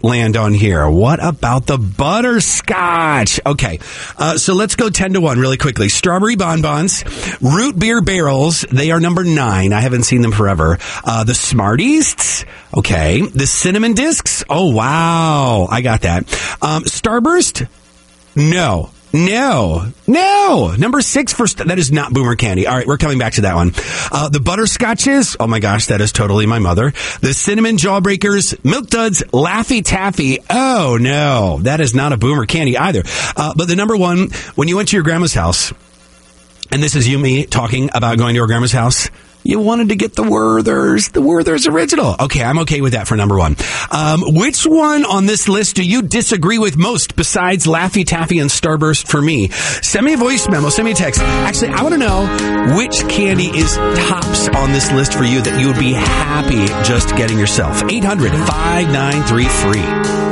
land on here? What about the butterscotch? Okay, so let's go 10-1 really quickly. Strawberry bonbons, root beer barrels, they are number 9. I haven't seen them forever. The Smarties, okay. The cinnamon discs, oh wow, I got that. Starburst, no. Number 6 that is not Boomer candy. All right, we're coming back to that one. The butterscotches. Oh my gosh, that is totally my mother. The cinnamon jawbreakers, Milk Duds, Laffy Taffy. Oh no, that is not a Boomer candy either. But the number 1, when you went to your grandma's house, and this is me talking about going to your grandma's house, you wanted to get the Werther's original. Okay, I'm okay with that for number 1. Which one on this list do you disagree with most besides Laffy Taffy and Starburst for me? Send me a voice memo, send me a text. Actually, I want to know which candy is tops on this list for you that you would be happy just getting yourself. 800-593-FREE.